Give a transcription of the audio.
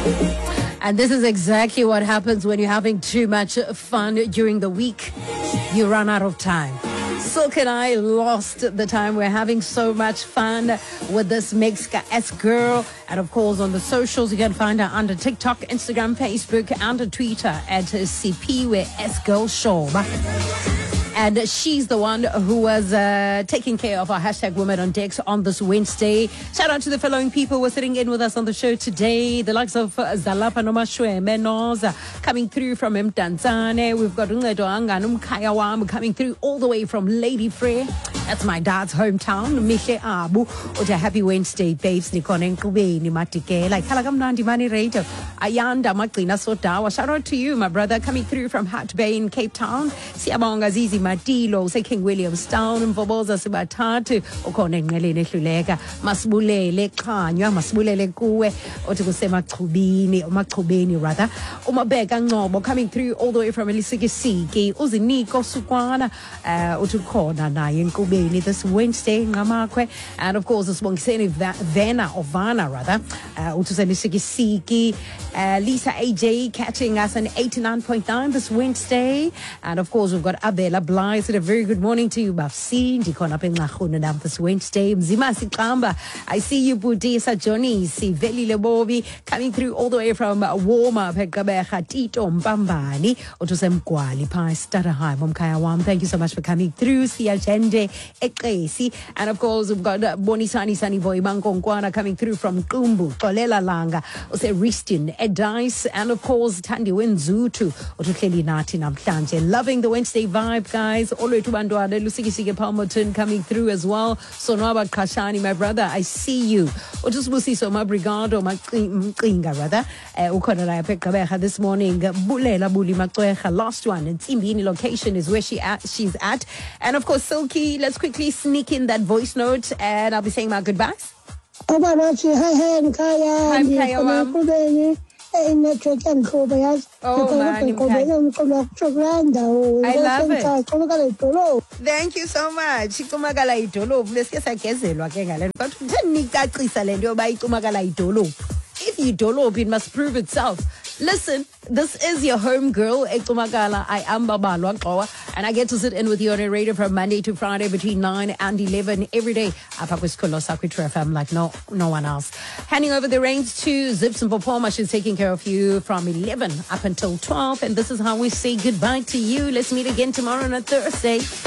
And this is exactly what happens when you're having too much fun during the week. You run out of time. Silk and I lost the time. We're having so much fun with this Mexica S girl. And of course, on the socials, you can find her under TikTok, Instagram, Facebook, and Twitter at CP with S Girl Show. And she's the one who was taking care of our hashtag Women on Decks on this Wednesday. Shout out to the following people who are sitting in with us on the show today. The likes of Zalapa Nomashwe Menos coming through from Mtanzane. We've got Ungedo Anganum Kayawam coming through all the way from Lady Frey. That's my dad's hometown. Mihle Abu. Oja happy Wednesday, babes. Nikone Nkubeni Matike. Like Halagamnandi Mani Radio. Ayanda Maklina Sotawa. Shout out to you, my brother, coming through from Hat Bay in Cape Town. Siabonga Zizi Matilo, say King Williamstown, Mvoboza Sibatatu, Okone Ngelene Hlulega, Masbulele Kanya, Masbulele Kuwe, Otukusema Maktubini rather. Umabega Ngobo coming through all the way from Elisikisiki, Uziniko Sukwana, Utukona Nayan Kubini this Wednesday, Namakwe, and of course, the Swangseni Vena or Vana rather, Utusenisikisiki, Lisa AJ catching us on 89.9 this Wednesday, and of course, we've got Abela Bly. A very good morning to you, Bafsi. Ndikona penga this Wednesday. Mzima Sikamba. I see you, Budisa Johnny. Siveli Lebovi coming through all the way from Warma, Pekabeha, Tito, Mbambani, Otosem Kwali, Pai, Staraheim, Mkayawam. Thank you so much for coming through. Sia Chende, Ekesi. And of course, we've got Bonisani Sani Boy Bankongwana coming through from Kumbu, Kolela Langa, Ose Ristin, Edice, and of course, Tandi Wenzutu, Otokeli Nati Namtanje. Loving the Wednesday vibe, guys. All the way to Bandwane, Lusikisike Palmerton coming through as well. Sonaba Kashani, my brother, I see you. Otus Busiso, my brigado, my Klinga, rather. Ukonara Pekabeha this morning. Bulela Buli Makweha, last one. And Timbini location is where she's at. And of course, Silky, let's quickly sneak in that voice note and I'll be saying my goodbyes. Hi, Kaya. Oh, man. I love it. Thank you so much. If you dolop, it must prove itself. Listen, this is your home girl, Ektumagala. I am Baba Lwakwa, and I get to sit in with you on a radio from Monday to Friday between 9 and 11 every day. I'm like no one else. Handing over the reins to Zips and Popoma. She's taking care of you from 11 up until 12. And this is how we say goodbye to you. Let's meet again tomorrow on a Thursday.